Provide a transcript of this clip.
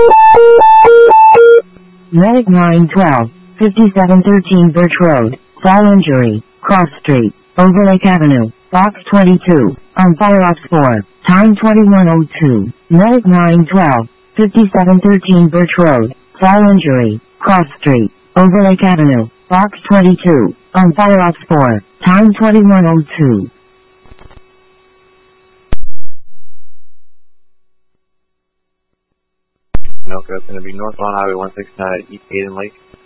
Medic 912, 5713 Birch Road, fall injury, Cross Street, Overlake Avenue, Box 22, on fire ops 4, time 21:02. Medic 912, 5713 Birch Road, fall injury, Cross Street, Overlake Avenue, Box 22, on fire ops 4, time 21:02. Anoka, it's going to be northbound Highway 169 at East Hayden Lake.